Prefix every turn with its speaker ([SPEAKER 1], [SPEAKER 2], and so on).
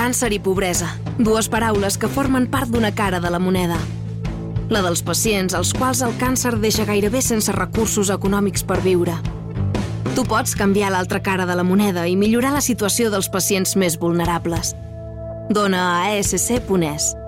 [SPEAKER 1] càncer i pobresa, dues paraules que formen part d'una cara de la moneda. La dels pacients als quals el càncer deixa gairebé sense recursos econòmics per viure. Tu pots canviar l'altra cara de la moneda i millorar la situació dels pacients més vulnerables. Dona a ASC.es.